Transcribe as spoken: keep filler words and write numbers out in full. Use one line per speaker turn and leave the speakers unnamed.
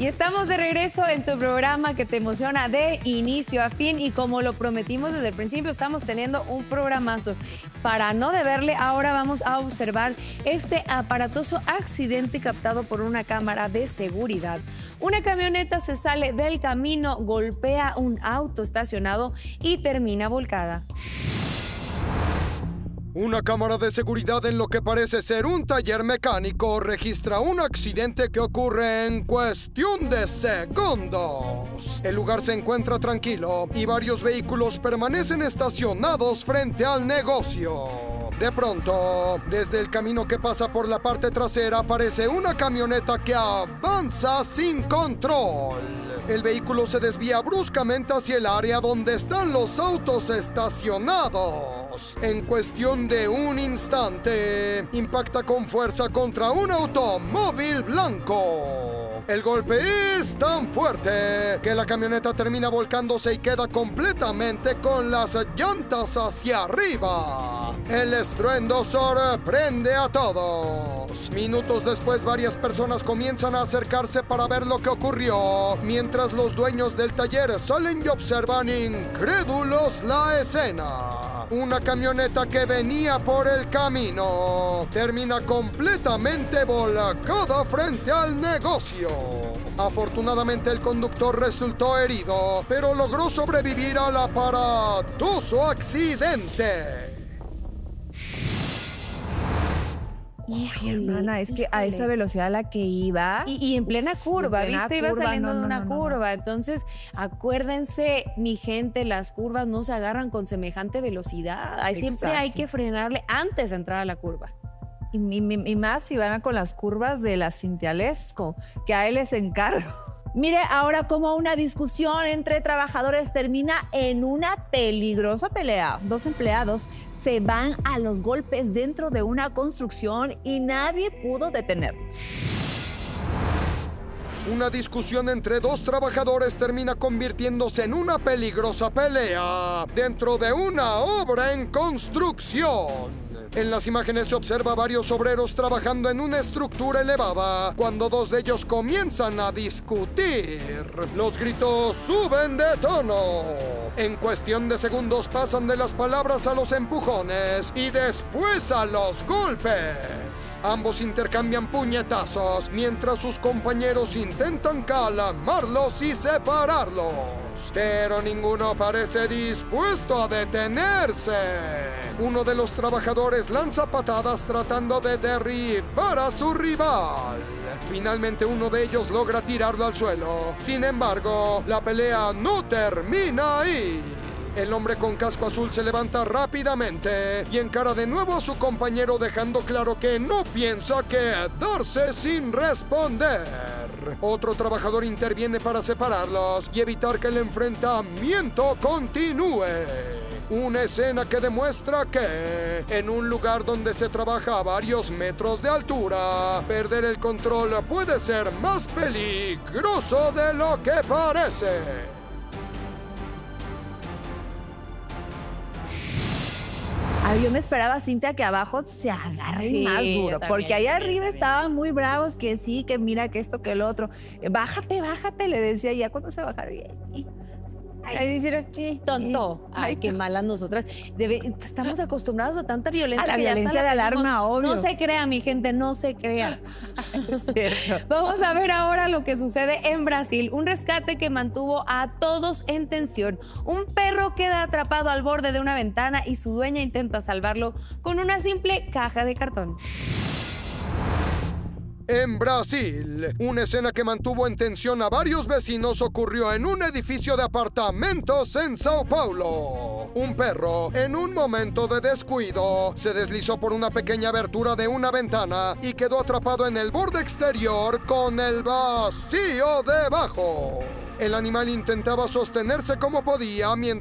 Y estamos de regreso en tu programa que te emociona de inicio a fin y como lo prometimos desde el principio, estamos teniendo un programazo. Para no deberle, ahora vamos a observar este aparatoso accidente captado por una cámara de seguridad. Una camioneta se sale del camino, golpea un auto estacionado y termina volcada.
Una cámara de seguridad en lo que parece ser un taller mecánico registra un accidente que ocurre en cuestión de segundos. El lugar se encuentra tranquilo y varios vehículos permanecen estacionados frente al negocio. De pronto, desde el camino que pasa por la parte trasera aparece una camioneta que avanza sin control. El vehículo se desvía bruscamente hacia el área donde están los autos estacionados. En cuestión de un instante, impacta con fuerza contra un automóvil blanco. El golpe es tan fuerte que la camioneta termina volcándose y queda completamente con las llantas hacia arriba. El estruendo sorprende a todos. Minutos después, varias personas comienzan a acercarse para ver lo que ocurrió, mientras los dueños del taller salen y observan incrédulos la escena. Una camioneta que venía por el camino termina completamente volcada frente al negocio. Afortunadamente el conductor resultó herido, pero logró sobrevivir al aparatoso accidente.
Uy, hermana, es que a esa velocidad a la que iba...
Y, y en plena curva,
en plena
¿viste? Iba
curva,
saliendo
no,
de
no,
una
no, no,
curva.
no.
Entonces, acuérdense, mi gente, las curvas no se agarran con semejante velocidad. Ahí siempre hay
Exacto.
que frenarle antes de entrar a la curva.
Y, y- y más si van con las curvas de la Cintialesco, que a él les encargo. Mire ahora cómo una discusión entre trabajadores termina en una peligrosa pelea. Dos empleados se van a los golpes dentro de una construcción y nadie pudo detenerlos.
Una discusión entre dos trabajadores termina convirtiéndose en una peligrosa pelea dentro de una obra en construcción. En las imágenes se observa a varios obreros trabajando en una estructura elevada cuando dos de ellos comienzan a discutir. Los gritos suben de tono. En cuestión de segundos pasan de las palabras a los empujones y después a los golpes. Ambos intercambian puñetazos mientras sus compañeros intentan calmarlos y separarlos. Pero ninguno parece dispuesto a detenerse. Uno de los trabajadores lanza patadas tratando de derribar a su rival. Finalmente uno de ellos logra tirarlo al suelo. Sin embargo, la pelea no termina ahí. El hombre con casco azul se levanta rápidamente y encara de nuevo a su compañero, dejando claro que no piensa quedarse sin responder. Otro trabajador interviene para separarlos y evitar que el enfrentamiento continúe. Una escena que demuestra que, en un lugar donde se trabaja a varios metros de altura, perder el control puede ser más peligroso de lo que parece.
Ay, yo me esperaba, Cintia, que abajo se agarren
Sí,
más
yo
duro,
también,
porque allá
yo
arriba
también.
estaban muy bravos, que sí, que mira, que esto, que el otro. Eh, Bájate, bájate, le decía, ya cuando se bajaron. y-
Ay,
Ahí dijeron, sí.
Tonto. Ay,
Ay,
qué malas nosotras. Debe- estamos acostumbrados a tanta violencia.
A la
que ya hasta
violencia
la
de
tenemos.
alarma, obvio.
No se crea, mi gente, no se crea.
Es cierto.
Vamos a ver ahora lo que sucede en Brasil. Un rescate que mantuvo a todos en tensión. Un perro queda atrapado al borde de una ventana y su dueña intenta salvarlo con una simple caja de cartón.
En Brasil, una escena que mantuvo en tensión a varios vecinos ocurrió en un edificio de apartamentos en Sao Paulo. Un perro, en un momento de descuido, se deslizó por una pequeña abertura de una ventana y quedó atrapado en el borde exterior con el vacío debajo. El animal intentaba sostenerse como podía mientras